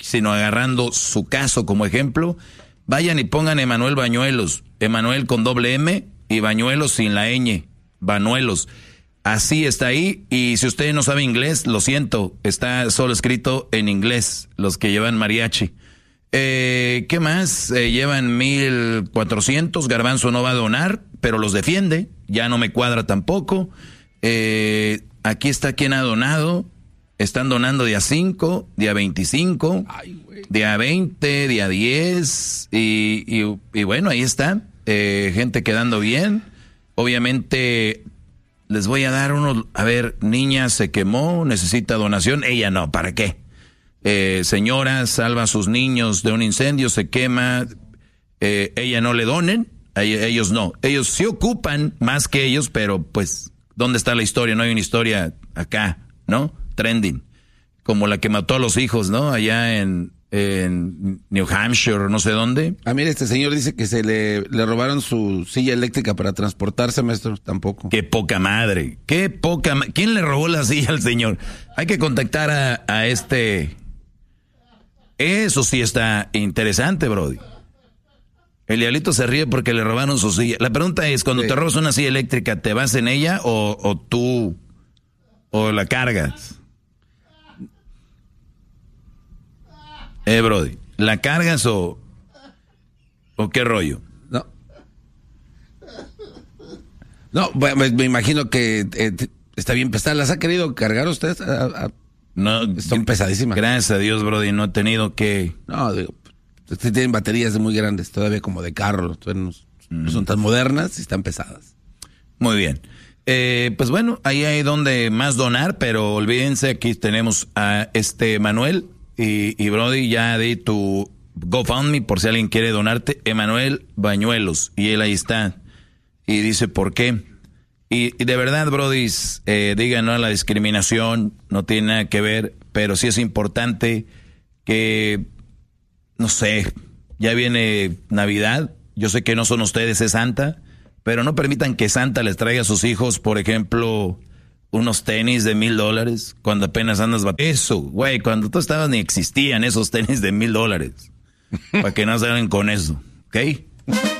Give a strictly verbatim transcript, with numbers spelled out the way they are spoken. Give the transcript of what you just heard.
sino agarrando su caso como ejemplo. Vayan y pongan Emanuel Bañuelos, Emanuel con doble M y Bañuelos sin la ñ, Bañuelos. Así está ahí, y si usted no sabe inglés, lo siento, está solo escrito en inglés, los que llevan mariachi. Eh, ¿Qué más? Eh, llevan mil cuatrocientos, Garbanzo no va a donar, pero los defiende, ya no me cuadra tampoco. Eh, aquí está quien ha donado, están donando día cinco, día veinticinco, Ay, día veinte, día diez, y, y, y bueno, ahí está, eh, gente quedando bien, obviamente. Les voy a dar uno, a ver, niña se quemó, necesita donación, ella no, ¿para qué? Eh, señora salva a sus niños de un incendio, se quema, eh, ella no le donen, a ellos no, ellos sí ocupan más que ellos, pero pues, ¿dónde está la historia? No hay una historia acá, ¿no? Trending, como la que mató a los hijos, ¿no? Allá en... en New Hampshire, no sé dónde. Ah, mire, este señor dice que se le, le robaron su silla eléctrica para transportarse, maestro, tampoco. Qué poca madre, qué poca ma- ¿Quién le robó la silla al señor? Hay que contactar a, a este... Eso sí está interesante, brody. El diablito se ríe porque le robaron su silla. La pregunta es, cuando sí. te robas una silla eléctrica, ¿te vas en ella o, o tú o la cargas? Eh, brody, ¿la cargas o, o qué rollo? No. No, me, me imagino que eh, está bien pesada. ¿Las ha querido cargar usted? A, a, no, son pesadísimas. Gracias a Dios, brody, no he tenido que... No, digo, ustedes tienen baterías muy grandes, todavía como de carro. No, mm. no son tan modernas y están pesadas. Muy bien. Eh, pues bueno, ahí hay donde más donar, pero olvídense, aquí tenemos a este Manuel... Y, y Brody, ya di tu GoFundMe por si alguien quiere donarte, Emanuel Bañuelos, y él ahí está, y dice por qué. Y, y de verdad, Brody, eh, digan no a la discriminación, no tiene nada que ver, pero sí es importante que, no sé, ya viene Navidad, yo sé que no son ustedes, es Santa, pero no permitan que Santa les traiga a sus hijos, por ejemplo... unos tenis de mil dólares cuando apenas andas batiendo. Eso, güey, cuando tú estabas ni existían esos tenis de mil dólares. Para que no salgan con eso, ¿ok?